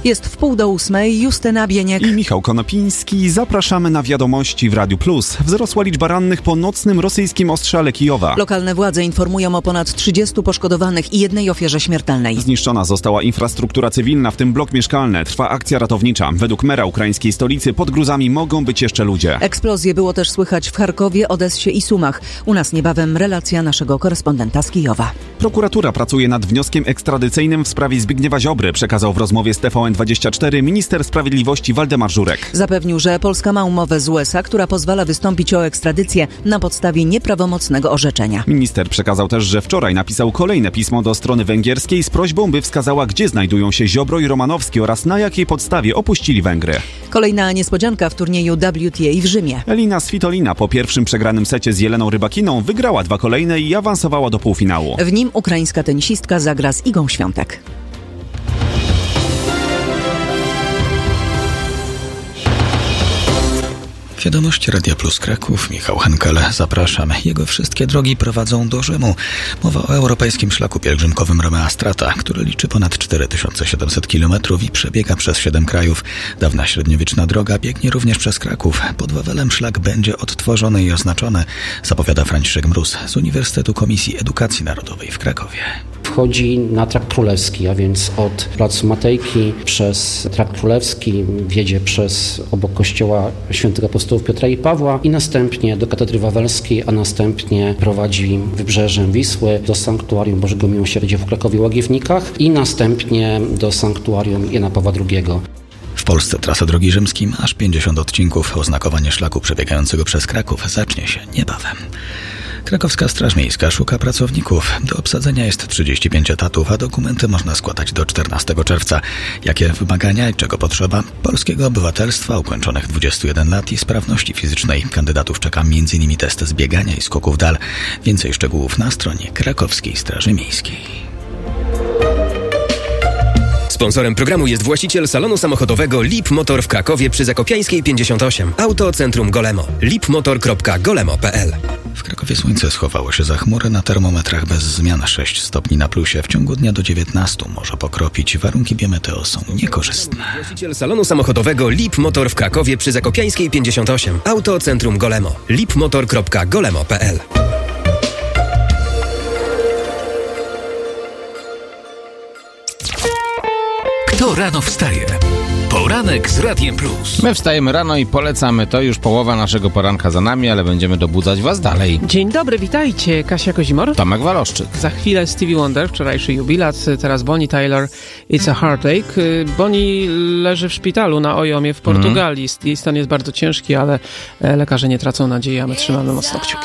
Jest 7:30, Justyna Bieniek i Michał Konopiński. Zapraszamy na wiadomości w Radiu Plus. Wzrosła liczba rannych po nocnym rosyjskim ostrzale Kijowa. Lokalne władze informują o ponad 30 poszkodowanych i jednej ofierze śmiertelnej. Zniszczona została infrastruktura cywilna, w tym blok mieszkalny. Trwa akcja ratownicza. Według mera ukraińskiej stolicy pod gruzami mogą być jeszcze ludzie. Eksplozje było też słychać w Charkowie, Odessie i Sumach. U nas niebawem relacja naszego korespondenta z Kijowa. Prokuratura pracuje nad wnioskiem ekstradycyjnym w sprawie Zbigniewa Ziobry, przekazał w rozmowie z TVN24 minister sprawiedliwości Waldemar Żurek. Zapewnił, że Polska ma umowę z USA, która pozwala wystąpić o ekstradycję na podstawie nieprawomocnego orzeczenia. Minister przekazał też, że wczoraj napisał kolejne pismo do strony węgierskiej z prośbą, by wskazała, gdzie znajdują się Ziobro i Romanowski oraz na jakiej podstawie opuścili Węgry. Kolejna niespodzianka w turnieju WTA w Rzymie. Elina Svitolina po pierwszym przegranym secie z Jeleną Rybakiną wygrała 2 kolejne i awansowała do półfinału. W nim ukraińska tenisistka zagra z Igą Świątek. Wiadomości Radia Plus Kraków, Michał Henkel, zapraszam. Jego wszystkie drogi prowadzą do Rzymu. Mowa o europejskim szlaku pielgrzymkowym Romea Strata, który liczy ponad 4700 km i przebiega przez 7 krajów. Dawna średniowieczna droga biegnie również przez Kraków. Pod Wawelem szlak będzie odtworzony i oznaczony, zapowiada Franciszek Mróz z Uniwersytetu Komisji Edukacji Narodowej w Krakowie. Wchodzi na Trakt Królewski, a więc od Placu Matejki przez Trakt Królewski, wjedzie przez obok kościoła świętych apostołów Piotra i Pawła i następnie do Katedry Wawelskiej, a następnie prowadzi wybrzeżem Wisły do Sanktuarium Bożego Miłosierdzia w Krakowie-Łagiewnikach i następnie do Sanktuarium Jana Pawła II. W Polsce trasa drogi rzymskiej ma aż 50 odcinków. Oznakowanie szlaku przebiegającego przez Kraków zacznie się niebawem. Krakowska Straż Miejska szuka pracowników. Do obsadzenia jest 35 etatów, a dokumenty można składać do 14 czerwca. Jakie wymagania i czego potrzeba? Polskiego obywatelstwa, ukończonych 21 lat i sprawności fizycznej. Kandydatów czeka m.in. test z biegania i skoków dal. Więcej szczegółów na stronie Krakowskiej Straży Miejskiej. Sponsorem programu jest właściciel salonu samochodowego Lip Motor w Krakowie przy Zakopiańskiej 58. Auto Centrum Golemo. lipmotor.golemo.pl. W Krakowie słońce schowało się za chmury, na termometrach bez zmian 6 stopni na plusie. W ciągu dnia do 19 może pokropić. Warunki biometeo są niekorzystne. Właściciel salonu samochodowego Lip Motor w Krakowie przy Zakopiańskiej 58. Auto Centrum Golemo. lipmotor.golemo.pl. Kto rano wstaje? Poranek z Radiem Plus. My wstajemy rano i polecamy to. Już połowa naszego poranka za nami, ale będziemy dobudzać was dalej. Dzień dobry, witajcie. Kasia Kozimor. Tomek Waloszczyk. Za chwilę Stevie Wonder, wczorajszy jubilat. Teraz Bonnie Tyler, It's a Heartache. Bonnie leży w szpitalu na Ojomie w Portugalii. Jej stan jest bardzo ciężki, ale lekarze nie tracą nadziei, a my trzymamy mocno kciuki.